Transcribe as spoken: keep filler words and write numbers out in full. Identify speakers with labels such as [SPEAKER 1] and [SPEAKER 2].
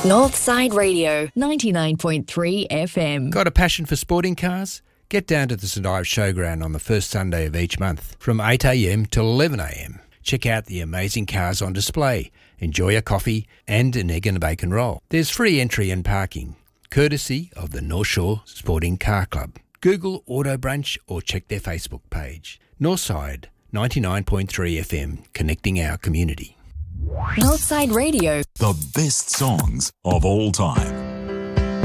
[SPEAKER 1] Northside Radio, ninety-nine point three F M.
[SPEAKER 2] Got a passion for sporting cars? Get down to the St Ives Showground on the first Sunday of each month from eight a m till eleven a m. Check out the amazing cars on display, enjoy a coffee and an egg and bacon roll. There's free entry and parking, courtesy of the North Shore Sporting Car Club. Google Auto Brunch or check their Facebook page. Northside, ninety-nine point three F M, connecting our community.
[SPEAKER 1] Northside Radio.
[SPEAKER 3] The best songs of all time.